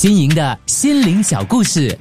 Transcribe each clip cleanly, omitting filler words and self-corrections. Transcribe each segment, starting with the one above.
新颖的心灵小故事。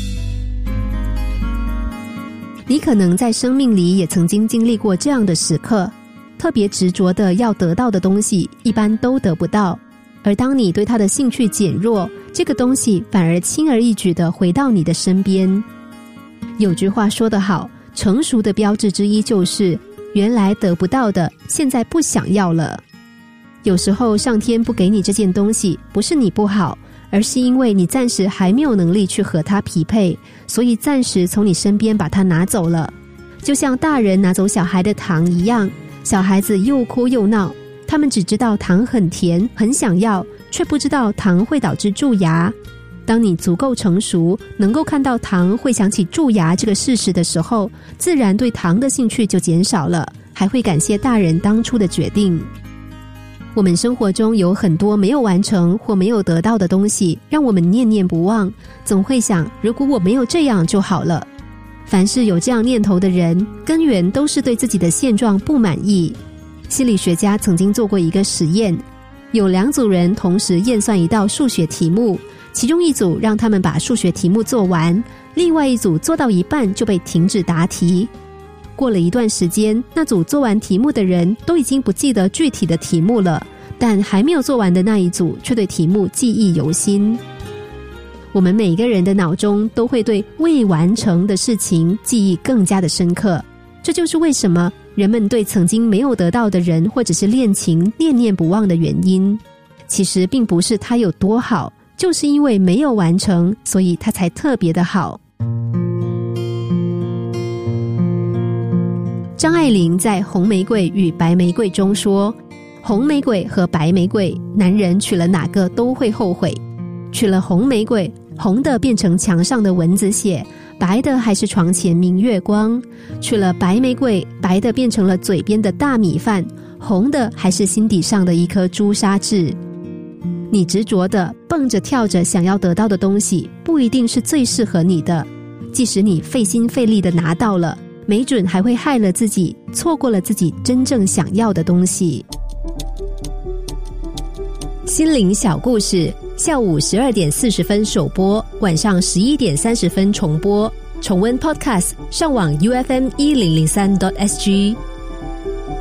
你可能在生命里也曾经经历过这样的时刻，特别执着的要得到的东西一般都得不到，而当你对它的兴趣减弱，这个东西反而轻而易举地回到你的身边。有句话说得好，成熟的标志之一就是原来得不到的现在不想要了。有时候上天不给你这件东西，不是你不好，而是因为你暂时还没有能力去和它匹配，所以暂时从你身边把它拿走了。就像大人拿走小孩的糖一样，小孩子又哭又闹，他们只知道糖很甜，很想要，却不知道糖会导致蛀牙。当你足够成熟，能够看到糖会想起蛀牙这个事实的时候，自然对糖的兴趣就减少了，还会感谢大人当初的决定。我们生活中有很多没有完成或没有得到的东西，让我们念念不忘，总会想，如果我没有这样就好了。凡是有这样念头的人，根源都是对自己的现状不满意。心理学家曾经做过一个实验，有2组人同时验算一道数学题目，其中一组让他们把数学题目做完，另外一组做到一半就被停止答题。过了一段时间，那组做完题目的人都已经不记得具体的题目了，但还没有做完的那一组却对题目记忆犹新。我们每个人的脑中都会对未完成的事情记忆更加的深刻，这就是为什么人们对曾经没有得到的人或者是恋情念念不忘的原因。其实并不是它有多好，就是因为没有完成，所以它才特别的好。张爱玲在《红玫瑰与白玫瑰》中说，红玫瑰和白玫瑰，男人娶了哪个都会后悔。娶了红玫瑰，红的变成墙上的蚊子血，白的还是床前明月光；娶了白玫瑰，白的变成了嘴边的大米饭，红的还是心底上的一颗朱砂痣。你执着的蹦着跳着想要得到的东西，不一定是最适合你的，即使你费心费力的拿到了，没准还会害了自己，错过了自己真正想要的东西。心灵小故事，下午12点40分首播，晚上11点30分重播。重温 Podcast， 上网 UFM1003.SG。